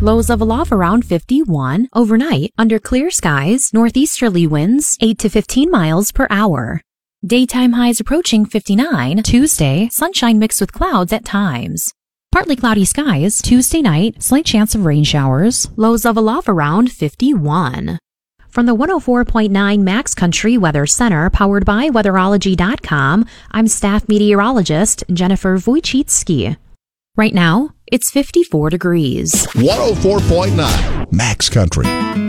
Lows of aloft around 51. Overnight, under clear skies, northeasterly winds 8 to 15 miles per hour. Daytime highs approaching 59. Tuesday, sunshine mixed with clouds at times. Partly cloudy skies. Tuesday night, slight chance of rain showers. Lows of aloft around 51. From the 104.9 Max Country Weather Center, powered by Weatherology.com, I'm staff meteorologist Jennifer Wojcicki. Right now, it's 54 degrees. 104.9 Max Country.